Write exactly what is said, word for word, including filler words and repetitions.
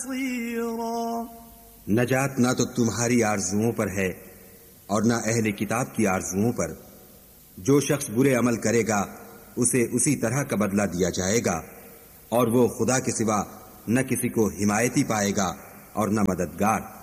नजात ना तो तुम्हारी आरजुओं पर है और ना अहले किताब की आरजुओं पर। जो शख्स बुरे अमल करेगा उसे उसी तरह का बदला दिया जाएगा और वो खुदा के सिवा न किसी को हिमायती पाएगा और न मददगार।